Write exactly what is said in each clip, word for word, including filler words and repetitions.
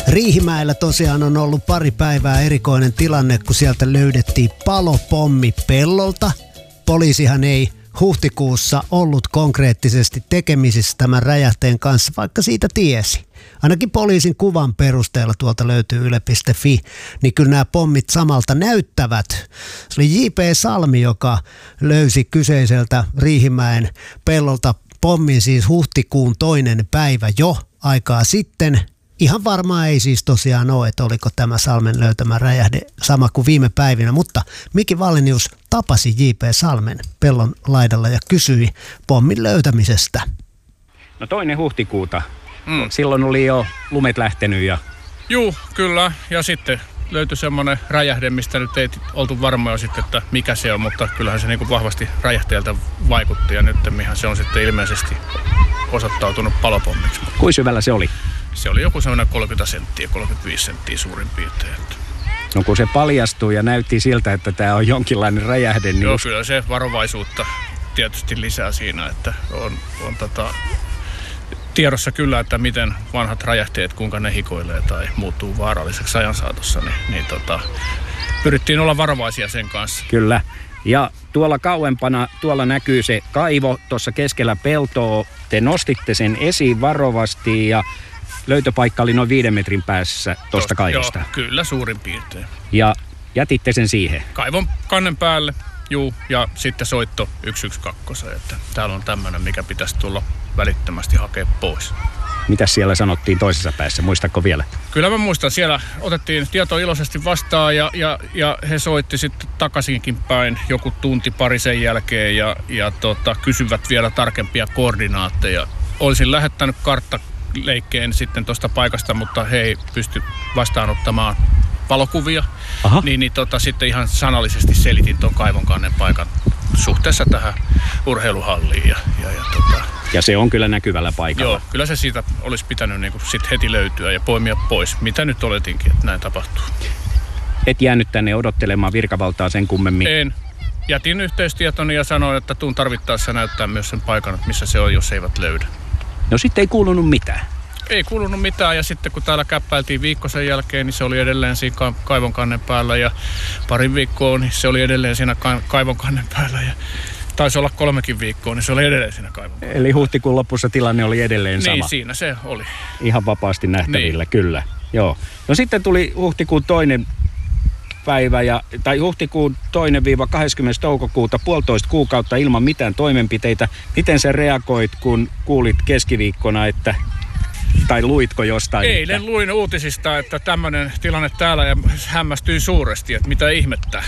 Riihimäellä tosiaan on ollut pari päivää erikoinen tilanne, kun sieltä löydettiin palopommi pellolta. Poliisihan ei huhtikuussa ollut konkreettisesti tekemisissä tämän räjähteen kanssa, vaikka siitä tiesi. Ainakin poliisin kuvan perusteella tuolta löytyy yle piste fi, niin kyllä nämä pommit samalta näyttävät. Se oli J P Salmi, joka löysi kyseiseltä Riihimäen pellolta pommin siis huhtikuun toinen päivä jo aikaa sitten. Ihan varmaan ei siis tosiaan ole, että oliko tämä Salmen löytämä räjähde sama kuin viime päivinä, mutta Miki Wallenius tapasi J P Salmen pellon laidalla ja kysyi pommin löytämisestä. No toinen huhtikuuta. Mm. Silloin oli jo lumet lähtenyt ja... Juu, kyllä. Ja sitten löytyi semmoinen räjähde, mistä nyt ei oltu varmoja sitten, että mikä se on, mutta kyllähän se niin kuin vahvasti räjähteeltä vaikutti ja nyt mihän se on sitten ilmeisesti osoittautunut palopommiksi. Kuinka syvällä se oli? Se oli joku semmoinen kolmekymmentä senttiä, kolmekymmentäviisi senttiä suurin piirtein. No kun se paljastui ja näytti siltä, että tämä on jonkinlainen räjähde, niin... Joo, kyllä se varovaisuutta tietysti lisää siinä, että on, on tota, tiedossa kyllä, että miten vanhat räjähteet, kuinka ne hikoilee tai muuttuu vaaralliseksi ajan saatossa, niin, niin tota, pyrittiin olla varovaisia sen kanssa. Kyllä. Ja tuolla kauempana, tuolla näkyy se kaivo tuossa keskellä peltoa. Te nostitte sen esiin varovasti ja löytöpaikka oli noin viiden metrin päässä tuosta kaivosta. Joo, kyllä suurin piirtein. Ja jätitte sen siihen? Kaivon kannen päälle, juu, ja sitten soitto yksi yksi kaksi, että täällä on tämmöinen, mikä pitäisi tulla välittömästi hakea pois. Mitäs siellä sanottiin toisessa päässä, muistatko vielä? Kyllä mä muistan, siellä otettiin tieto iloisesti vastaan ja, ja, ja he soitti sitten takaisinkin päin joku tunti pari sen jälkeen ja, ja tota, kysyvät vielä tarkempia koordinaatteja. Olisin lähettänyt karttaleikkeen sitten tuosta paikasta, mutta he ei pysty vastaanottamaan valokuvia. Niin, niin tota, sitten ihan sanallisesti selitin tuon kaivonkannen paikan suhteessa tähän urheiluhalliin. Ja, ja, ja, tota... ja se on kyllä näkyvällä paikalla. Joo, kyllä se siitä olisi pitänyt niin kuin sit heti löytyä ja poimia pois. Mitä nyt oletinkin, että näin tapahtuu. Et jäänyt tänne odottelemaan virkavaltaa sen kummemmin? En. Jätin yhteystietoni ja sanoin, että tuun tarvittaessa näyttää myös sen paikan, missä se on, jos eivät löydä. No sitten ei kuulunut mitään. Ei kuulunut mitään ja sitten kun täällä käppäiltiin viikko sen jälkeen, niin se oli edelleen siinä kaivonkannen päällä ja parin viikkoa, niin se oli edelleen siinä kaivonkannen päällä ja taisi olla kolmekin viikkoa, niin se oli edelleen siinä kaivonkannen. Eli huhtikuun lopussa tilanne oli edelleen sama? Niin, siinä se oli. Ihan vapaasti nähtävillä, niin. Kyllä. Joo. No sitten tuli huhtikuun toinen päivä, ja, tai huhtikuun toinen viiva kahdeskymmenes toukokuuta, puolitoista kuukautta ilman mitään toimenpiteitä. Miten sä reagoit, kun kuulit keskiviikkona, että tai luitko jostain? Eilen että... luin uutisista, että tämmöinen tilanne täällä ja hämmästyin suuresti, että mitä ihmettä.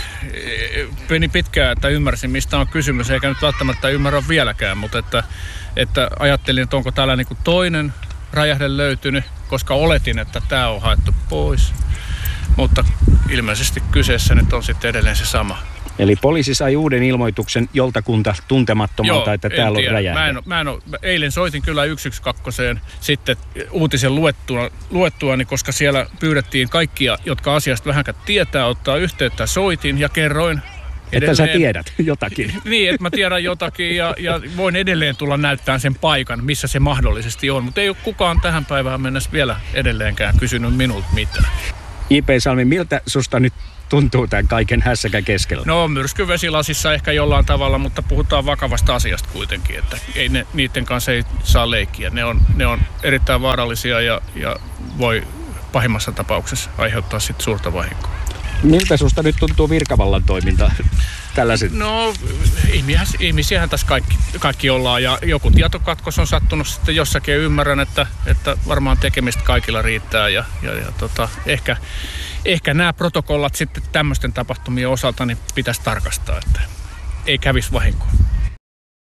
Meni pitkään, että ymmärsin, mistä on kysymys, eikä nyt välttämättä ymmärrä vieläkään, mutta että, että ajattelin, että onko täällä niin kuin toinen räjähde löytynyt, koska oletin, että tämä on haettu pois. Mutta ilmeisesti kyseessä nyt on sitten edelleen se sama. Eli poliisi sai uuden ilmoituksen joltakunta tuntemattomalta, Joo, että täällä on räjähde. Mä en, mä en ole, eilen soitin kyllä yksi yksi kaksi sitten uutisen luettua, luettuani, koska siellä pyydettiin kaikkia, jotka asiasta vähänkään tietää, ottaa yhteyttä. Soitin ja kerroin edelleen. Että sä tiedät jotakin. Niin, että mä tiedän jotakin ja, ja voin edelleen tulla näyttämään sen paikan, missä se mahdollisesti on. Mutta ei ole kukaan tähän päivään mennessä vielä edelleenkään kysynyt minulta mitään. J P Salmi, miltä susta nyt tuntuu tämän kaiken hässäkän keskellä? No myrskyvesilasissa ehkä jollain tavalla, mutta puhutaan vakavasta asiasta kuitenkin, että ei ne, niiden kanssa ei saa leikkiä. Ne on, ne on erittäin vaarallisia ja, ja voi pahimmassa tapauksessa aiheuttaa sitten suurta vahinkoa. Miltä susta nyt tuntuu virkavallan toiminta? Tällaiset? No ihmisiähän tässä kaikki, kaikki ollaan ja joku tietokatkos on sattunut sitten jossakin ja ymmärrän, että, että varmaan tekemistä kaikilla riittää ja, ja, ja tota, ehkä, ehkä nämä protokollat sitten tämmöisten tapahtumien osalta niin pitäisi tarkastaa, että ei kävisi vahinkoa.